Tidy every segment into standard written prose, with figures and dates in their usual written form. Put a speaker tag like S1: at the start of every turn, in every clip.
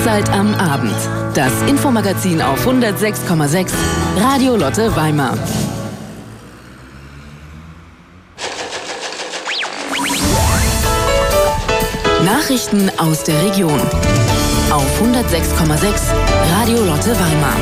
S1: Hochzeit am Abend. Das Infomagazin auf 106,6 Radio Lotte Weimar. Nachrichten aus der Region auf 106,6 Radio Lotte Weimar.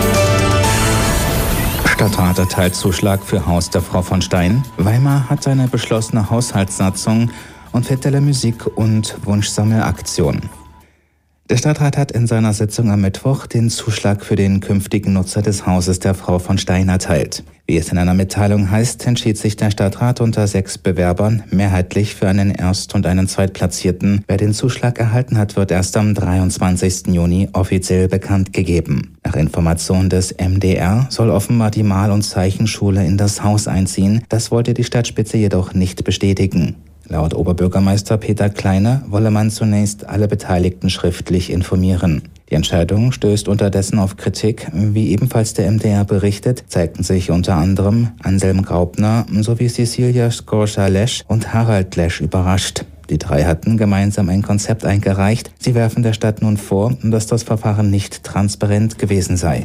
S2: Stadtrat erteilt Zuschlag für Haus der Frau von Stein. Weimar hat eine beschlossene Haushaltssatzung und Fête de la Musique und Wunschsammelaktion. Der Stadtrat hat in seiner Sitzung am Mittwoch den Zuschlag für den künftigen Nutzer des Hauses der Frau von Stein erteilt. Wie es in einer Mitteilung heißt, entschied sich der Stadtrat unter 6 Bewerbern mehrheitlich für einen Erst- und einen Zweitplatzierten. Wer den Zuschlag erhalten hat, wird erst am 23. Juni offiziell bekannt gegeben. Nach Information des MDR soll offenbar die Mal- und Zeichenschule in das Haus einziehen. Das wollte die Stadtspitze jedoch nicht bestätigen. Laut Oberbürgermeister Peter Kleine wolle man zunächst alle Beteiligten schriftlich informieren. Die Entscheidung stößt unterdessen auf Kritik. Wie ebenfalls der MDR berichtet, zeigten sich unter anderem Anselm Graupner sowie Cecilia Skorcha-Lesch und Harald Lesch überrascht. Die 3 hatten gemeinsam ein Konzept eingereicht. Sie werfen der Stadt nun vor, dass das Verfahren nicht transparent gewesen sei.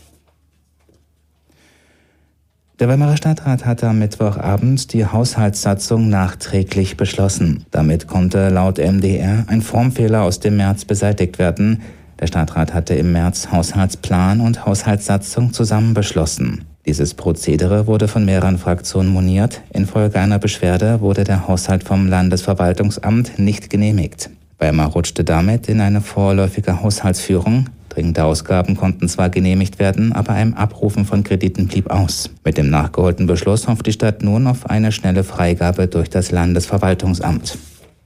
S2: Der Weimarer Stadtrat hatte am Mittwochabend die Haushaltssatzung nachträglich beschlossen. Damit konnte laut MDR ein Formfehler aus dem März beseitigt werden. Der Stadtrat hatte im März Haushaltsplan und Haushaltssatzung zusammen beschlossen. Dieses Prozedere wurde von mehreren Fraktionen moniert. Infolge einer Beschwerde wurde der Haushalt vom Landesverwaltungsamt nicht genehmigt. Weimar rutschte damit in eine vorläufige Haushaltsführung. Dringende Ausgaben konnten zwar genehmigt werden, aber ein Abrufen von Krediten blieb aus. Mit dem nachgeholten Beschluss hofft die Stadt nun auf eine schnelle Freigabe durch das Landesverwaltungsamt.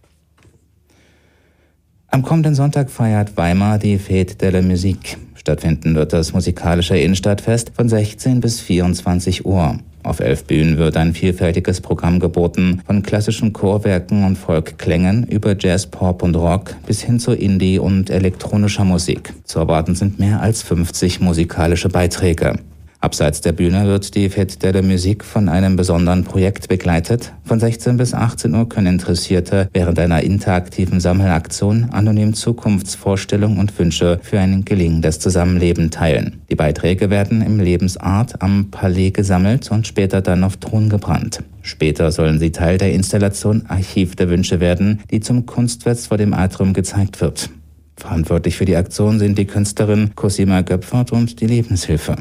S2: Am kommenden Sonntag feiert Weimar die Fête de la Musique. Stattfinden wird das musikalische Innenstadtfest von 16 bis 24 Uhr. Auf 11 Bühnen wird ein vielfältiges Programm geboten, von klassischen Chorwerken und Folkklängen über Jazz, Pop und Rock bis hin zu Indie- und elektronischer Musik. Zu erwarten sind mehr als 50 musikalische Beiträge. Abseits der Bühne wird die Fête de la Musique von einem besonderen Projekt begleitet. Von 16 bis 18 Uhr können Interessierte während einer interaktiven Sammelaktion anonym Zukunftsvorstellungen und Wünsche für ein gelingendes Zusammenleben teilen. Die Beiträge werden im Lebensart am Palais gesammelt und später dann auf Ton gebrannt. Später sollen sie Teil der Installation Archiv der Wünsche werden, die zum Kunstfest vor dem Atrium gezeigt wird. Verantwortlich für die Aktion sind die Künstlerin Cosima Göpfert und die Lebenshilfe.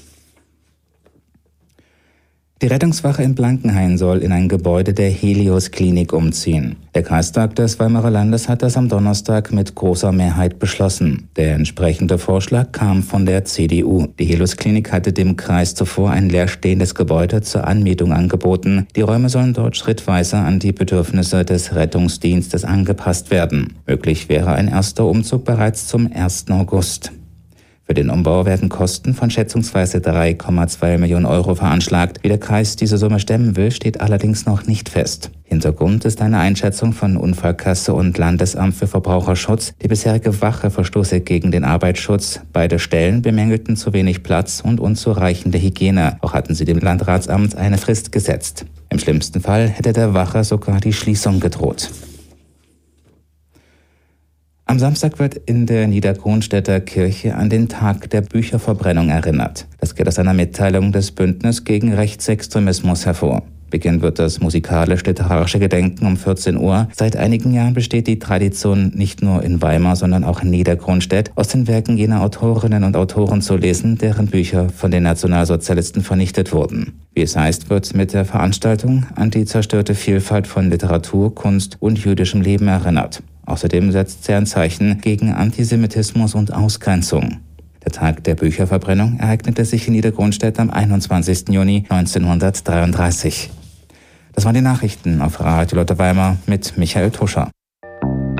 S2: Die Rettungswache in Blankenhain soll in ein Gebäude der Helios-Klinik umziehen. Der Kreistag des Weimarer Landes hat das am Donnerstag mit großer Mehrheit beschlossen. Der entsprechende Vorschlag kam von der CDU. Die Helios-Klinik hatte dem Kreis zuvor ein leerstehendes Gebäude zur Anmietung angeboten. Die Räume sollen dort schrittweise an die Bedürfnisse des Rettungsdienstes angepasst werden. Möglich wäre ein erster Umzug bereits zum 1. August. Für den Umbau werden Kosten von schätzungsweise 3,2 Millionen Euro veranschlagt. Wie der Kreis diese Summe stemmen will, steht allerdings noch nicht fest. Hintergrund ist eine Einschätzung von Unfallkasse und Landesamt für Verbraucherschutz. Die bisherige Wache verstoße gegen den Arbeitsschutz. Beide Stellen bemängelten zu wenig Platz und unzureichende Hygiene. Auch hatten sie dem Landratsamt eine Frist gesetzt. Im schlimmsten Fall hätte der Wache sogar die Schließung gedroht. Am Samstag wird in der Niederkronstädter Kirche an den Tag der Bücherverbrennung erinnert. Das geht aus einer Mitteilung des Bündnis gegen Rechtsextremismus hervor. Beginnen wird das musikalisch-literarische Gedenken um 14 Uhr. Seit einigen Jahren besteht die Tradition nicht nur in Weimar, sondern auch in Niederkronstädt, aus den Werken jener Autorinnen und Autoren zu lesen, deren Bücher von den Nationalsozialisten vernichtet wurden. Wie es heißt, wird mit der Veranstaltung an die zerstörte Vielfalt von Literatur, Kunst und jüdischem Leben erinnert. Außerdem setzt sie ein Zeichen gegen Antisemitismus und Ausgrenzung. Der Tag der Bücherverbrennung ereignete sich in Niederkronstädt am 21. Juni 1933. Das waren die Nachrichten auf Radio Lotte Weimar mit Michael Tuscher.